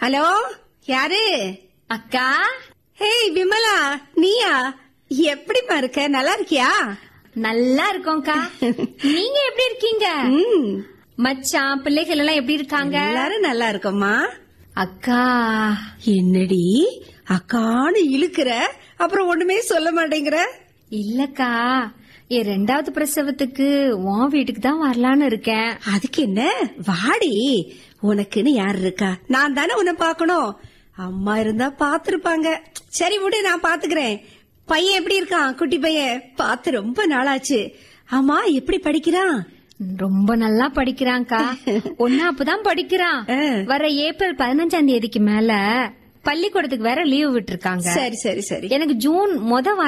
Hello, யாரு? அக்கா. Hey Vimala, நீயா? எப்படிமா இருக்க? நல்லா இருக்கியா? நல்லா இருக்கோம்க்கா. நீங்க எப்படி இருக்கீங்க? மச்சான் பிள்ளைகள் எல்லாம் எப்படி இருக்காங்க? எல்லாரும் நல்லா இருக்கோம்மா. அக்கா. என்னடி அக்கான்னு இழுக்கிற, அப்புறம் ஒண்ணுமே சொல்ல மாட்டேங்கிற? இல்லக்கா, என் 2வது பிரசவத்துக்கு உன் வீட்டுக்கு தான் வரலான்னு இருக்கேன். அதுக்கு என்ன, வாடி. உனக்குன்னு யாரு இருக்கா? நான் தானே உன்னை பாக்கணும். அம்மா இருந்தா பாத்துருப்பாங்க. சரி விடு, நான் பாத்துக்கிறேன். பையன் எப்படி இருக்கான்? குட்டி பையன் பார்த்து ரொம்ப நாளாச்சு. ஆமா, எப்படி படிக்கிறான்? ரொம்ப நல்லா படிக்கிறான்க்கா. 1ஆப்புதான் படிக்கிறான். வர ஏப்ரல் 15ஆம் தேதிக்கு மேல பள்ளிக்கூடத்துக்கு வேற லீவு விட்டுருக்காங்க. சரி சரி சரி. எனக்கு ஜூன்